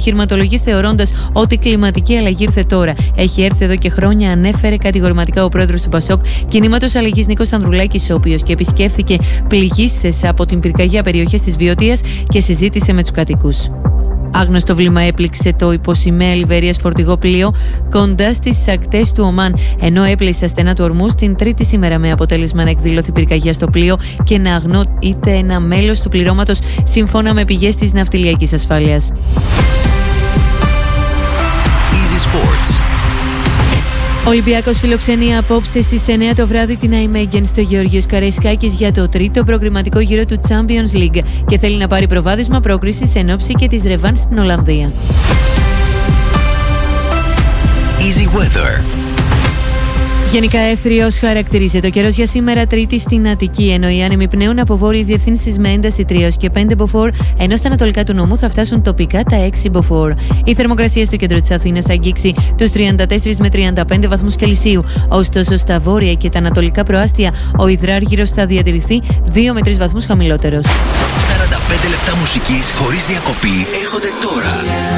επιχειρηματολογεί θεωρώντας ότι η κλιματική αλλαγή ήρθε τώρα. Έχει έρθει εδώ και χρόνια, ανέφερε κατηγορηματικά ο πρόεδρος του Πασόκ Κινήματος Αλλαγής Νίκος Ανδρουλάκης, ο οποίος και επισκέφθηκε πληγήσεις από την πυρκαγιά περιοχές της Βιωτίας και συζήτησε με τους κατοίκους. Άγνωστο βλήμα έπληξε το υποσημαία Λιβερίας φορτηγό πλοίο κοντά στις ακτές του Ομάν, ενώ έπληξε στα στενά του ορμού στην τρίτη σήμερα, με αποτέλεσμα να εκδηλωθεί πυρκαγιά στο πλοίο και να αγνοείται ένα μέλος του πληρώματος, σύμφωνα με πηγές της ναυτιλιακής ασφάλειας. Easy Sports. Ο Ολυμπιακός φιλοξενεί απόψε στις 9 το βράδυ την Nijmegen στο Γεώργιος Καραϊσκάκης για το τρίτο προκριματικό γύρο του Champions League και θέλει να πάρει προβάδισμα πρόκρισης εν ώψη και της ρεβάν στην Ολλανδία. Easy Weather. Γενικά έθριος χαρακτηρίζεται ο καιρός για σήμερα Τρίτη στην Αττική, ενώ οι άνεμοι πνέουν από βόρειες διευθύνσεις με ένταση 3 και 5 μποφόρ, ενώ στα ανατολικά του νομού θα φτάσουν τοπικά τα 6 μποφόρ. Η θερμοκρασία στο κέντρο της Αθήνας θα αγγίξει τους 34 με 35 βαθμούς Κελσίου, ωστόσο στα βόρεια και τα ανατολικά προάστια ο υδράργυρος θα διατηρηθεί 2 με 3 βαθμούς χαμηλότερος. 45 λεπτά μουσικής χωρίς διακοπή έρχονται τώρα.